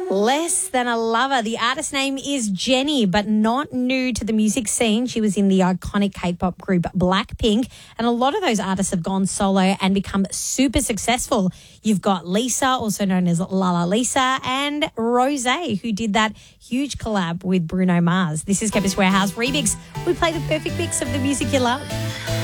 Less Than a Lover. The artist name is Jennie, but not new to the music scene. She was in the iconic K-pop group Blackpink, and a lot of those artists have gone solo and become super successful. You've got Lisa, also known as Lala Lisa, and Rosé, who did that huge collab with Bruno Mars. This is Chemist Warehouse Remix. We play the perfect mix of the music you love.